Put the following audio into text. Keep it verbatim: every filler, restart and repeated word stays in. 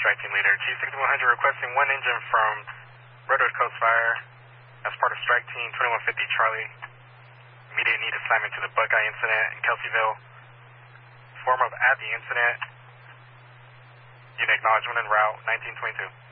Strike Team Leader. Chief sixty-one hundred requesting one engine from Redwood Coast Fire as part of Strike Team twenty-one fifty Charlie. Immediate need assignment to the Buckeye incident in Kelseyville. Form up at the incident. Unit acknowledgement en route, nineteen twenty-two.